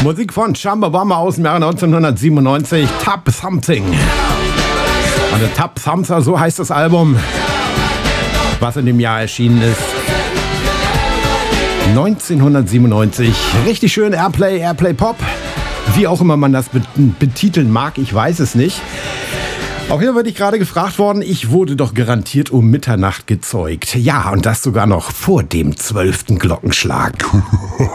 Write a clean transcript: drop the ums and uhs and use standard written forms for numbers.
Musik von Chumbawamba aus dem Jahre 1997, Tap Something. Also Tap Samsa, so heißt das Album, was in dem Jahr erschienen ist. 1997. Richtig schön Airplay Pop. Wie auch immer man das betiteln mag, ich weiß es nicht. Auch hier wurde ich gerade gefragt worden, ich wurde doch garantiert um Mitternacht gezeugt. Ja, und das sogar noch vor dem 12. Glockenschlag.